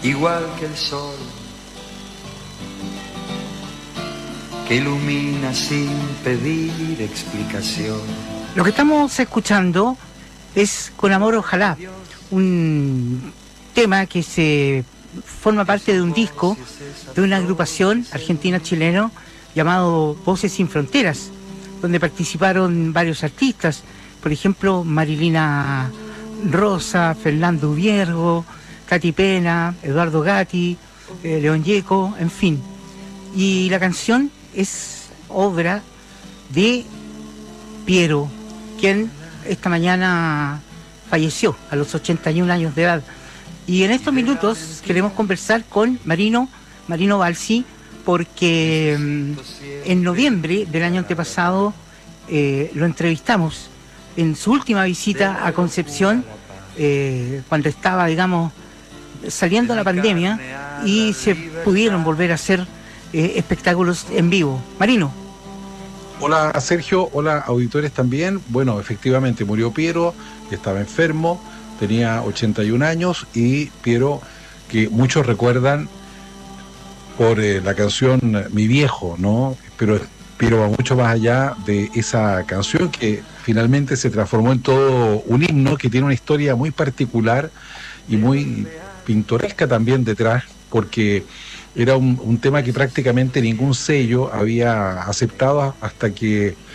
igual que el sol, que ilumina sin pedir explicación. Lo que estamos escuchando es Con Amor Ojalá, un tema que se forma parte de un disco de una agrupación argentina-chileno llamado Voces Sin Fronteras, donde participaron varios artistas, por ejemplo Marilina Rosa, Fernando Viergo, Katy Pena, Eduardo Gatti, León Gieco, en fin. Y la canción es obra de Piero, quien esta mañana falleció a los 81 años de edad. Y en estos minutos queremos conversar con Marino Balsi, porque en noviembre del año antepasado lo entrevistamos en su última visita a Concepción, cuando estaba, digamos, saliendo la pandemia y se pudieron volver a hacer espectáculos en vivo. Marino. Hola Sergio, hola auditores también. Bueno, efectivamente murió Piero, estaba enfermo, tenía 81 años y Piero, que muchos recuerdan por la canción Mi Viejo, ¿no? Pero Piero va mucho más allá de esa canción que finalmente se transformó en todo un himno que tiene una historia muy particular y muy pintoresca también detrás, porque era un tema que prácticamente ningún sello había aceptado hasta que